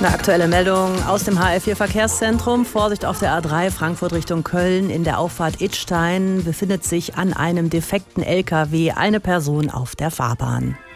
Eine aktuelle Meldung aus dem HR4 Verkehrszentrum. Vorsicht auf der A3 Frankfurt Richtung Köln. In der Auffahrt Idstein befindet sich an einem defekten LKW eine Person auf der Fahrbahn.